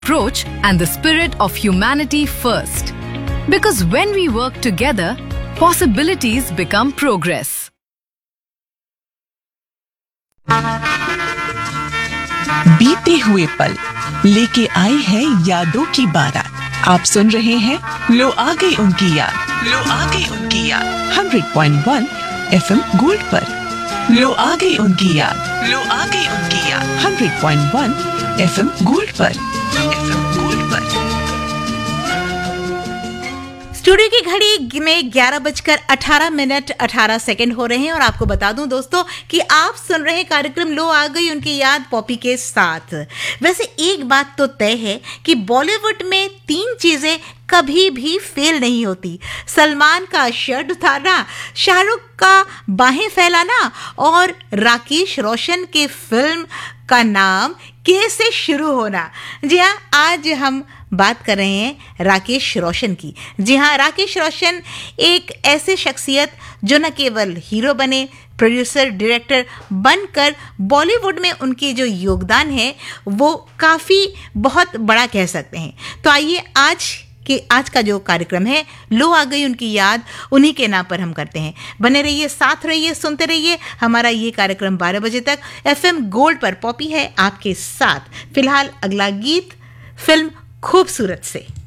approach and the spirit of humanity first. Because when we work together, possibilities become progress. बीते हुए पल लेके आई है यादों की बारात। आप सुन रहे हैं लो आ गई उनकी याद, लो आ गई उनकी याद 100.1 FM गोल्ड पर। लो आ गई उनकी याद, लो आ गई उनकी याद 100.1 FM गोल्ड पर, FM गोल्ड पर। स्टूडियो की घड़ी में 11:18 हो रहे हैं और आपको बता दूं दोस्तों कि आप सुन रहे कार्यक्रम लो आ गई उनकी याद पॉपी के साथ। वैसे एक बात तो तय है कि बॉलीवुड में 3 चीजें कभी भी फेल नहीं होती: सलमान का शर्ट उतारना, शाहरुख का बाहें फैलाना और राकेश रोशन के फिल्म का नाम के से शुरू होना। जी हाँ, आज हम बात कर रहे हैं राकेश रोशन की। जी हाँ, राकेश रोशन एक ऐसे शख्सियत जो न केवल हीरो बने, प्रोड्यूसर डायरेक्टर बनकर बॉलीवुड में उनके जो योगदान है वो काफ़ी बहुत बड़ा कह सकते हैं। तो आइए आज का जो कार्यक्रम है लो आ गई उनकी याद, उन्हीं के नाम पर हम करते हैं। बने रहिए, साथ रहिए, सुनते रहिए। हमारा ये कार्यक्रम 12 बजे तक FM गोल्ड पर। पॉपी है आपके साथ। फिलहाल अगला गीत फिल्म खूबसूरत से।